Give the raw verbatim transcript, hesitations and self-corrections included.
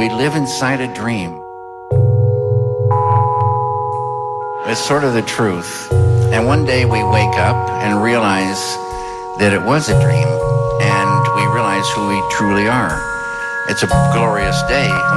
we live inside a dream. It's sort of the truth. And one day we wake up and realize that it was a dream, and we realize who we truly are. It's a glorious day.